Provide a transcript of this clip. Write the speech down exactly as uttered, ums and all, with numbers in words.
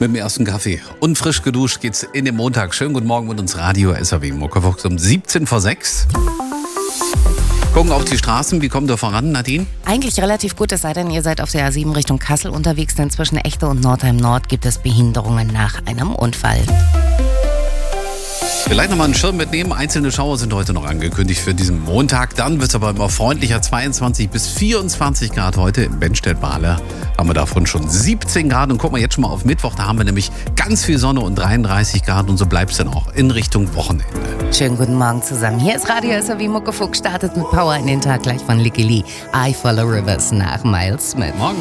Mit dem ersten Kaffee und frisch geduscht geht's in den Montag. Schönen guten Morgen mit uns Radio S R W Muckefuchs um siebzehn vor sechs. Gucken auf die Straßen, wie kommt ihr voran, Nadine? Eigentlich relativ gut, es sei denn, ihr seid auf der A sieben Richtung Kassel unterwegs, denn zwischen Echte und Nordheim Nord gibt es Behinderungen nach einem Unfall. Vielleicht nochmal einen Schirm mitnehmen. Einzelne Schauer sind heute noch angekündigt für diesen Montag. Dann wird es aber immer freundlicher. zweiundzwanzig bis vierundzwanzig Grad heute. In Bennstedt-Bahle haben wir davon schon siebzehn Grad. Und gucken wir jetzt schon mal auf Mittwoch. Da haben wir nämlich ganz viel Sonne und dreiunddreißig Grad. Und so bleibt es dann auch in Richtung Wochenende. Schönen guten Morgen zusammen. Hier ist Radio S R W Muckefuchs. Startet mit Power in den Tag gleich von Licky Lee. I Follow Rivers nach Miles Smith. Morgen.